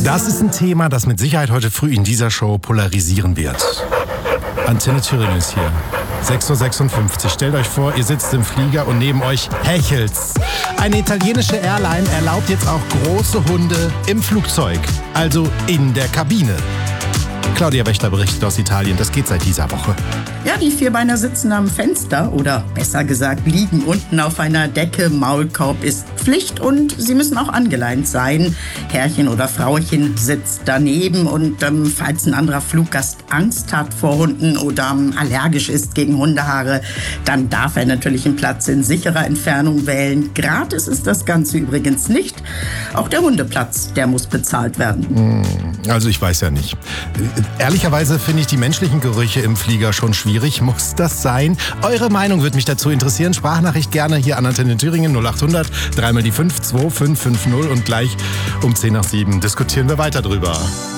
Das ist ein Thema, das mit Sicherheit heute früh in dieser Show polarisieren wird. Antenne Thüringen ist hier. 6.56 Uhr. Stellt euch vor, ihr sitzt im Flieger und neben euch hechelt's. Eine italienische Airline erlaubt jetzt auch große Hunde im Flugzeug, also in der Kabine. Claudia Wächter berichtet aus Italien. Das geht seit dieser Woche. Ja, die Vierbeiner sitzen am Fenster oder besser gesagt liegen unten auf einer Decke. Maulkorb ist Pflicht und sie müssen auch angeleint sein. Herrchen oder Frauchen sitzt daneben und falls ein anderer Fluggast Angst hat vor Hunden oder allergisch ist gegen Hundehaare, dann darf er natürlich einen Platz in sicherer Entfernung wählen. Gratis ist das Ganze übrigens nicht. Auch der Hundeplatz, der muss bezahlt werden. Also ich weiß ja nicht. Ehrlicherweise finde ich die menschlichen Gerüche im Flieger schon schwierig. Muss das sein? Eure Meinung würde mich dazu interessieren. Sprachnachricht gerne hier an Antenne Thüringen 0800 3 mal die 5 2550 und gleich um 6:50 diskutieren wir weiter drüber.